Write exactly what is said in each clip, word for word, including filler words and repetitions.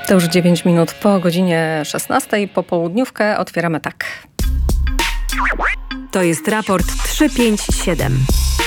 To już dziewięć minut po godzinie szesnastej. Popołudniówkę otwieramy tak. To jest raport trzysta pięćdziesiąt siedem.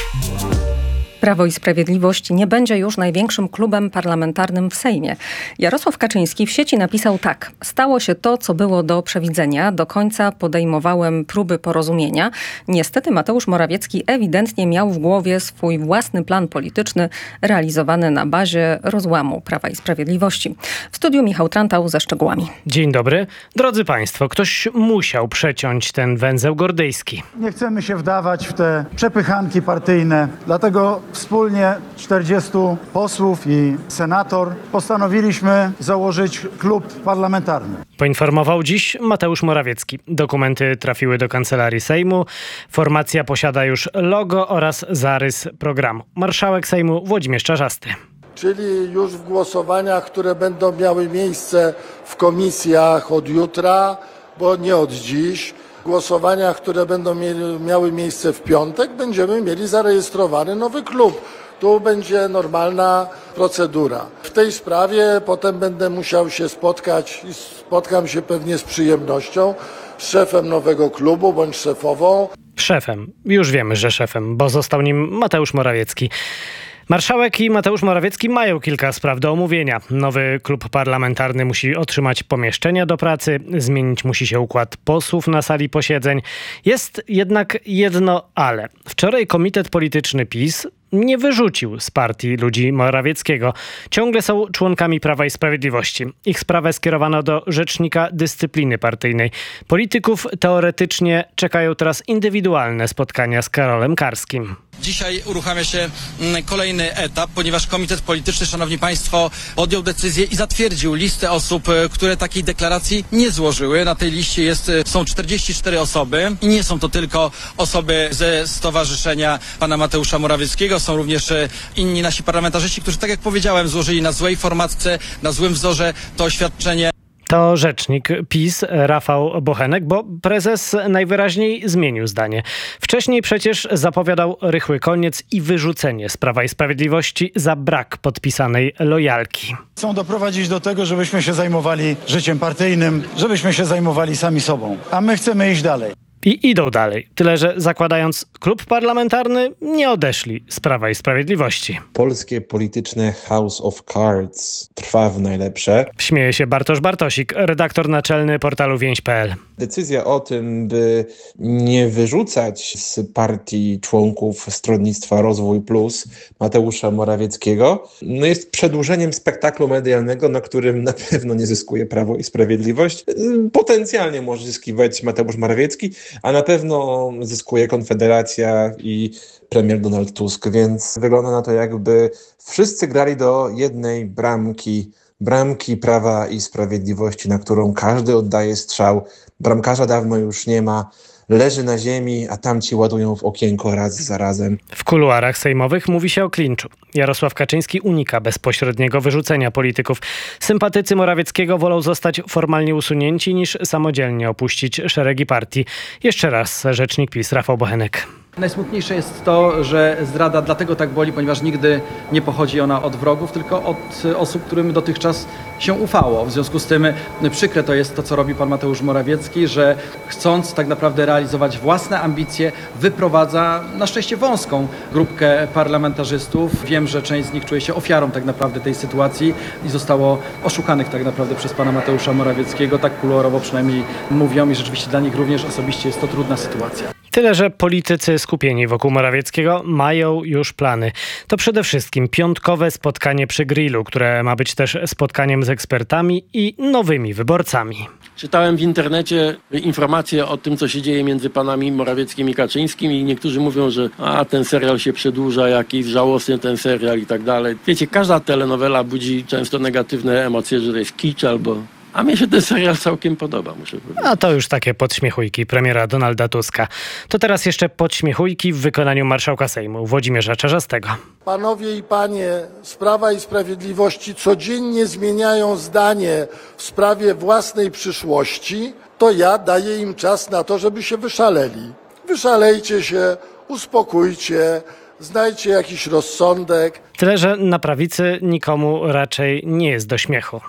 Prawo i Sprawiedliwość nie będzie już największym klubem parlamentarnym w Sejmie. Jarosław Kaczyński w sieci napisał tak. Stało się to, co było do przewidzenia. Do końca podejmowałem próby porozumienia. Niestety Mateusz Morawiecki ewidentnie miał w głowie swój własny plan polityczny realizowany na bazie rozłamu Prawa i Sprawiedliwości. W studiu Michał Trantał ze szczegółami. Dzień dobry. Drodzy Państwo, ktoś musiał przeciąć ten węzeł gordyjski. Nie chcemy się wdawać w te przepychanki partyjne, dlatego wspólnie czterdziestu posłów i senator postanowiliśmy założyć klub parlamentarny. Poinformował dziś Mateusz Morawiecki. Dokumenty trafiły do Kancelarii Sejmu. Formacja posiada już logo oraz zarys programu. Marszałek Sejmu Włodzimierz Czarzasty. Czyli już w głosowaniach, które będą miały miejsce w komisjach od jutra, bo nie od dziś, głosowaniach, które będą mieli, miały miejsce w piątek, będziemy mieli zarejestrowany nowy klub. Tu będzie normalna procedura. W tej sprawie potem będę musiał się spotkać i spotkam się pewnie z przyjemnością z szefem nowego klubu bądź szefową. Szefem. Już wiemy, że szefem, bo został nim Mateusz Morawiecki. Marszałek i Mateusz Morawiecki mają kilka spraw do omówienia. Nowy klub parlamentarny musi otrzymać pomieszczenia do pracy, zmienić musi się układ posłów na sali posiedzeń. Jest jednak jedno ale. Wczoraj Komitet Polityczny PiS nie wyrzucił z partii ludzi Morawieckiego. Ciągle są członkami Prawa i Sprawiedliwości. Ich sprawę skierowano do Rzecznika Dyscypliny Partyjnej. Polityków teoretycznie czekają teraz indywidualne spotkania z Karolem Karskim. Dzisiaj uruchamia się kolejny etap, ponieważ Komitet Polityczny, szanowni państwo, podjął decyzję i zatwierdził listę osób, które takiej deklaracji nie złożyły. Na tej liście jest, są czterdzieści cztery osoby i nie są to tylko osoby ze stowarzyszenia pana Mateusza Morawieckiego. Są również inni nasi parlamentarzyści, którzy, tak jak powiedziałem, złożyli na złej formatce, na złym wzorze to oświadczenie. To rzecznik PiS Rafał Bochenek, bo prezes najwyraźniej zmienił zdanie. Wcześniej przecież zapowiadał rychły koniec i wyrzucenie z Prawa i Sprawiedliwości za brak podpisanej lojalki. Chcą doprowadzić do tego, żebyśmy się zajmowali życiem partyjnym, żebyśmy się zajmowali sami sobą, a my chcemy iść dalej. I idą dalej. Tyle, że zakładając klub parlamentarny, nie odeszli z Prawa i Sprawiedliwości. Polskie polityczne House of Cards trwa w najlepsze. Śmieje się Bartosz Bartosik, redaktor naczelny portalu więź kropka pe el. Decyzja o tym, by nie wyrzucać z partii członków Stronnictwa Rozwój Plus Mateusza Morawieckiego, no jest przedłużeniem spektaklu medialnego, na którym na pewno nie zyskuje Prawo i Sprawiedliwość. Potencjalnie może zyskiwać Mateusz Morawiecki, a na pewno zyskuje Konfederacja i premier Donald Tusk, więc wygląda na to, jakby wszyscy grali do jednej bramki, bramki Prawa i Sprawiedliwości, na którą każdy oddaje strzał. Bramkarza dawno już nie ma, leży na ziemi, a tamci ładują w okienko raz za razem. W kuluarach sejmowych mówi się o klinczu. Jarosław Kaczyński unika bezpośredniego wyrzucenia polityków. Sympatycy Morawieckiego wolą zostać formalnie usunięci, niż samodzielnie opuścić szeregi partii. Jeszcze raz rzecznik PiS Rafał Bochenek. Najsmutniejsze jest to, że zdrada dlatego tak boli, ponieważ nigdy nie pochodzi ona od wrogów, tylko od osób, którym dotychczas się ufało. W związku z tym przykre to jest to, co robi pan Mateusz Morawiecki, że chcąc tak naprawdę realizować własne ambicje, wyprowadza na szczęście wąską grupkę parlamentarzystów. Wiem, że część z nich czuje się ofiarą tak naprawdę tej sytuacji i zostało oszukanych tak naprawdę przez pana Mateusza Morawieckiego. Tak kuluarowo przynajmniej mówią i rzeczywiście dla nich również osobiście jest to trudna sytuacja. Tyle, że politycy skupieni wokół Morawieckiego mają już plany. To przede wszystkim piątkowe spotkanie przy grillu, które ma być też spotkaniem z ekspertami i nowymi wyborcami. Czytałem w internecie informacje o tym, co się dzieje między panami Morawieckim i Kaczyńskim i niektórzy mówią, że a ten serial się przedłuża, jakiś żałosny ten serial i tak dalej. Wiecie, każda telenowela budzi często negatywne emocje, że to jest kicz albo... A mnie się ten serial całkiem podoba, muszę powiedzieć. A to już takie podśmiechujki premiera Donalda Tuska. To teraz jeszcze podśmiechujki w wykonaniu marszałka Sejmu Włodzimierza Czarzastego. Panowie i panie z Prawa i Sprawiedliwości codziennie zmieniają zdanie w sprawie własnej przyszłości, to ja daję im czas na to, żeby się wyszaleli. Wyszalejcie się, uspokójcie, znajdźcie jakiś rozsądek. Tyle, że na prawicy nikomu raczej nie jest do śmiechu.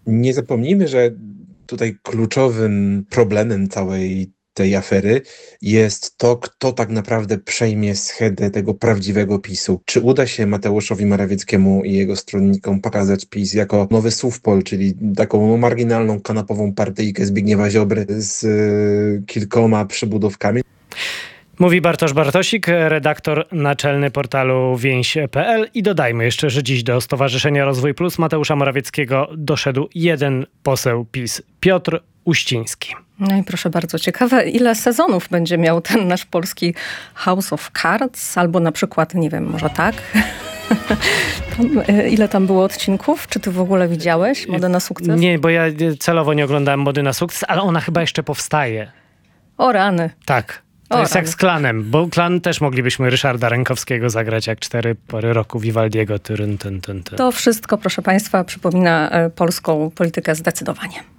Nie zapomnijmy, że tutaj kluczowym problemem całej tej afery jest to, kto tak naprawdę przejmie schedę tego prawdziwego PiSu. Czy uda się Mateuszowi Morawieckiemu i jego stronnikom pokazać PiS jako nowy Sówpol, czyli taką marginalną, kanapową partyjkę Zbigniewa Ziobry z y, kilkoma przybudówkami? Mówi Bartosz Bartosik, redaktor naczelny portalu więź kropka pe el. I dodajmy jeszcze, że dziś do Stowarzyszenia Rozwój Plus Mateusza Morawieckiego doszedł jeden poseł PiS, Piotr Uściński. No i proszę bardzo, ciekawe, ile sezonów będzie miał ten nasz polski House of Cards, albo na przykład, nie wiem, może tak? Tam, ile tam było odcinków? Czy ty w ogóle widziałeś Modę na sukces? Nie, bo ja celowo nie oglądałem Mody na sukces, ale ona chyba jeszcze powstaje. O rany. Tak. To O, jest rany. jak z Klanem, bo Klan też moglibyśmy Ryszarda Rękowskiego zagrać jak cztery pory roku Vivaldiego. Tyryn, tyn, tyn, tyn. To wszystko, proszę państwa, przypomina e, polską politykę zdecydowanie.